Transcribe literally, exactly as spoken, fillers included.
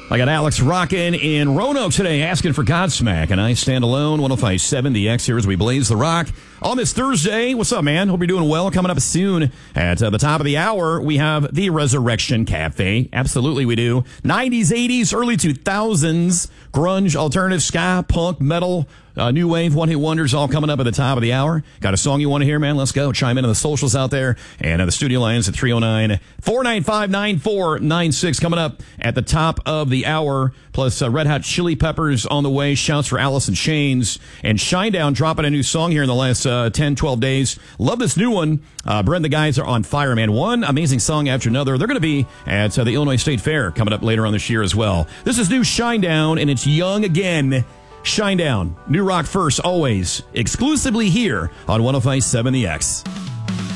I got Alex rockin' in Roanoke today, asking for Godsmack, and I stand alone. one oh five point seven The X here as we blaze the rock on this Thursday. What's up, man? Hope you're doing well. Coming up soon at uh, the top of the hour, we have the Resurrection Cafe. Absolutely, we do. nineties, eighties, early two thousands, grunge, alternative, ska, punk, metal, uh, new wave, one-hit wonders, all coming up at the top of the hour. Got a song you want to hear, man? Let's go. Chime in on the socials out there and uh, the studio lines at three oh nine, four nine five, nine four nine six. Coming up at the top of the hour, plus uh, Red Hot Chili Peppers on the way. Shouts for Alice in Chains. And Shinedown dropping a new song here in the last uh, ten, twelve days. Love this new one. Uh, Brent, the guys are on fire, man. One amazing song after another. They're going to be at uh, the Illinois State Fair coming up later on this year as well. This is new Shinedown, and it's young again. Shinedown, new rock first, always, exclusively here on one oh five point seven The X.